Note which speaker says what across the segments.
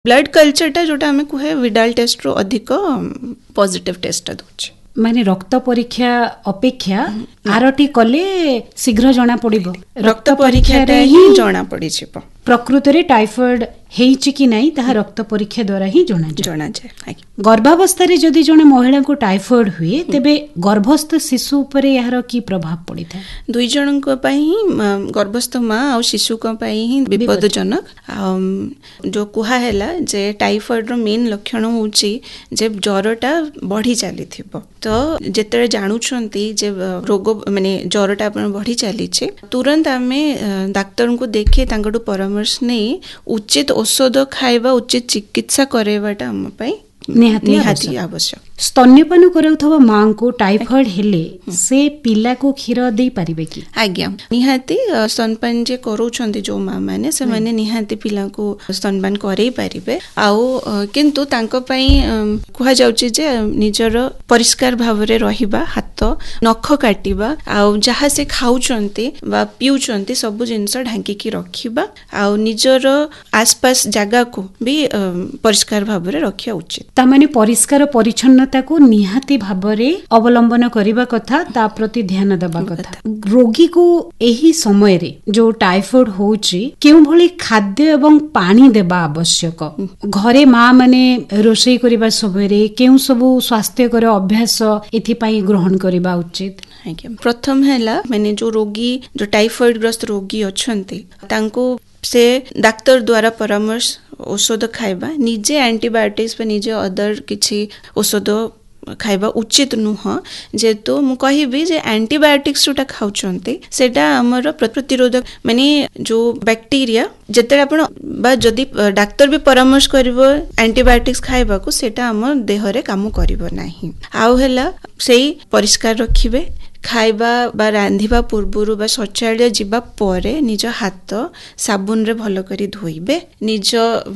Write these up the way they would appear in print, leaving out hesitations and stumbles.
Speaker 1: Blood कल्चरटा जोटा आमे कुहे Widal test रो अधिक पॉजिटिव टेस्ट दोचे
Speaker 2: माने रक्त परीक्षा अपेक्षा आरटी कले शीघ्र जना पड़िबो।
Speaker 1: रक्त परीक्षा रे ही जना पड़ी छिबो
Speaker 2: प्रकृत रे टाइफॉइड हेइछि कि नाही ताहा रक्त परीक्षा द्वारा ही जना जाय। गर्भावस्था रे जदि जने महिला को टाइफॉइड हुए तेबे गर्भस्थ शिशु ऊपर यार की प्रभाव पड़ी था? दुई
Speaker 1: जन को पई ही गर्भस्थ मां और शिशु को पई ही विपदजनक। जो कुहा हैला जे टाइफॉइड रो मेन लक्षण होची जे ज्वरटा बढ़ी चली थिबो। तो जेतरे जानुछंती जे रोग माने ज्वरटा अपन बढ़ी चली छे तुरंत आमे डाक्टर को देखे तांगडू परामर्श नै उचित औषध खाइबा उचित चिकित्सा करेबाटा हम पई निहाती आवश्यक।
Speaker 2: स्तन्यपान कराउथबा मां को टाइफॉइड हेले से पिला को क्षीर दे पारिबे कि?
Speaker 1: आज्ञा निहाती स्तनपान जे करूछंती जो मां माने से माने निहाती पिला को स्तनपान करै पारिबे। आउ किंतु तांको पई कुहा जाउची जे निजर परिष्कार भावरे रहिबा हाथ नख काटिबा आउ जहा से खाउछंती बा पिउछंती सब जिंस ढांकी की रखिबा आउ निजर आसपास जगह को भी परिष्कार भावरे रखिया उचित।
Speaker 2: ता माने परिष्कार परिच्छन्नता को निहाती भावरे अवलंबन करिबा कथा ता प्रति ध्यान देबा कथा। रोगी को एही समय रे जो टाइफॉइड होची केउ भली खाद्य एवं पानी देबा आवश्यक? घरे मां माने रोषेई करिबा समय रे केउ सब स्वास्थ्यकर अभ्यास एथि पई ग्रहण करिबा उचित?
Speaker 1: प्रथम हैला माने जो रोगी जो टाइफॉइड ग्रस्त रोगी अछंती तांको से डाक्टर द्वारा परामर्श औषध खाइबा निजे एंटीबायोटिक्स पे निजे अदर किछि औषध खाइबा उचित नुह। जेतु मु कहिबी जे एंटीबायोटिक्स जोटा खाउचंती सेटा हमर प्रतिरोधक माने जो बैक्टीरिया जेते आपण बा जदी डाक्टर भी परामर्श करबो एंटीबायोटिक्स खाइबा को सेटा हमर देह रे काम करबो नाही। आउ हैला सेही परिष्कार रखिबे खाइबा बा रांधिबा पूर्वरु बा शौचालय जिबा परे निज हाथ साबुन रे भलो करी धोइबे निज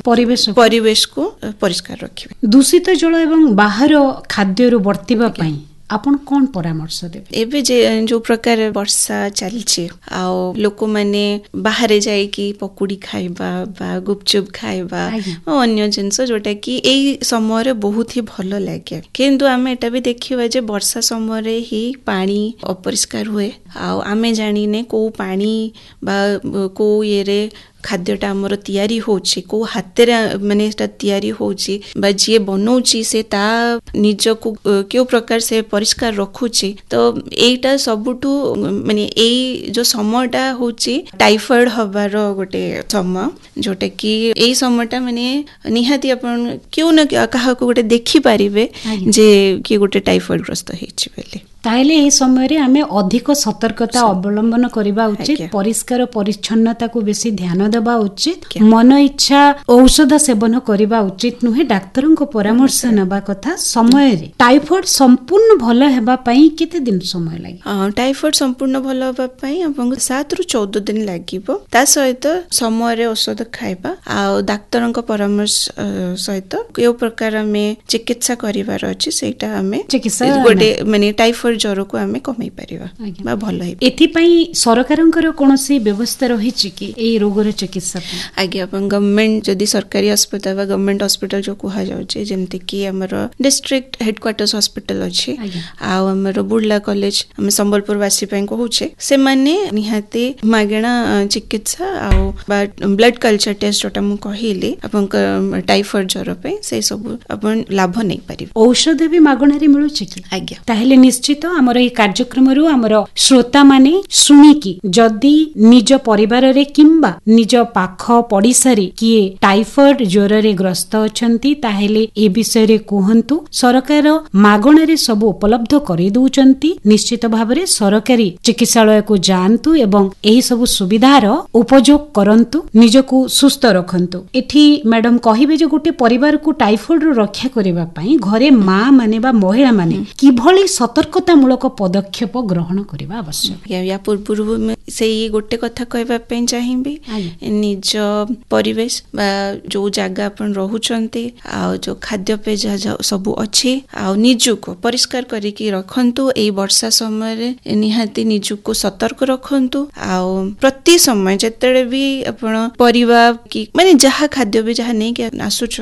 Speaker 1: परिवेश को परिष्कार रखिबे।
Speaker 2: दूषित जल एवं बाहर खाद्य रु बर्तिबा पई आपण कोन परामर्श देबे?
Speaker 1: एबे जे जो प्रकार वर्षा चलछि आउ लोक माने बाहर जाई की पकुड़ी खाइबा बा गुपचुप खाइबा और अन्य जिंस जोटा कि एई समय रे बहुत ही भलो लागे किंतु आमे एटा भी देखिबा जे वर्षा समय रे ही पानी अपरिष्कार हुए आउ आमे जानी ने को पानी बा को ये रे खाद्यटा हमर तैयारी होछि को हाथ रे माने एटा तैयारी होछि बा जे बनौछि से ता निज को क्यों प्रकार से परिष्कार रखुछि। तो एटा सबुठु माने एई जो समयटा होछि टाइफॉइड हबार गोटे समय जोटा कि एई समयटा माने निहाती अपन क्यों न काहा को गोटे देखि पारिबे जे कि गोटे टाइफॉइड ग्रस्त हेछि बेले
Speaker 2: ताइले ए समय रे हमें अधिक सतर्कता अवलंबन करिबा उचित। परिष्कार परिच्छन्नता को बेसी ध्यान देबा उचित। मन इच्छा औषध सेवन करिबा उचित नुहे। डाक्टरन को परामर्श नेबा कथा। समय रे टाइफॉइड संपूर्ण भलो हेबा पई केते दिन समय लागी?
Speaker 1: टाइफॉइड संपूर्ण भलो हेबा पई अपन 7 रु 14 दिन लागिबो। ता सहित समय रे औषध खाइबा आ डाक्टरन को परामर्श सहित केउ प्रकार में चिकित्सा करिवार अछि सेटा हमें चिकित्सा गोटे माने टाइफॉइड ज्वर को हमें कमै परिबा बा भलो हे।
Speaker 2: एथि पई सरकारनकर कोनोसी व्यवस्था रहिछि कि ए रोगर चिकित्सा पई?
Speaker 1: आगे अपन गवर्नमेंट जदी सरकारी अस्पताल बा गवर्नमेंट हॉस्पिटल जो कुहा जाउछे जेमति कि हमर डिस्ट्रिक्ट हेडक्वार्टर्स हॉस्पिटल अछि आ हमर बुर्ला कॉलेज हम संबलपुर वासी पई कहूछे से माने निहाते मागेणा चिकित्सा आ बा ब्लड कल्चर टेस्ट जोटा मु कहिली अपन टाइफॉइड ज्वर पई से सब अपन लाभ नै पारि।
Speaker 2: औषध भी मागणा रे मिलुछि कि?
Speaker 1: आज्ञा
Speaker 2: ताहेले निश्चित आमर ए कार्यक्रम रु आमर श्रोता माने सुनिकी जदि निज परिवार रे किंबा निज पाख पडिसा रे किए टाइफॉइड ज्वर रे ग्रस्त अछंती ताहेले ए विषय रे कहंतु। सरकार मागणा रे सब उपलब्ध करि दउचंती। निश्चित भाबरे सरकारी चिकित्सालय को जानतु एवं एही सब सुविधार उपयोग करंतु निजको सुस्थ रखंतु। एठी मैडम कहिबे जे गोटे परिवार को टाइफॉइड रो रक्षा करिबा पई घरे मां माने बा महिला माने कि भली सतर्कता मूलक पदक्षेप ग्रहण करबा आवश्यक।
Speaker 1: या पूर्व से गोटे कथा कहबा पे चाहिबी निज परिवेश बा जो जगह अपन रहउचंती आ जो खाद्य पे सब अछि आ निजुको परिष्कार करिकी रखंतु। ए वर्षा समय रे निहाती निजुको सतर्क रखंतु आ प्रति समय जतरे भी अपन परिवार की माने जहा खाद्य भी जहा नै के आसुछ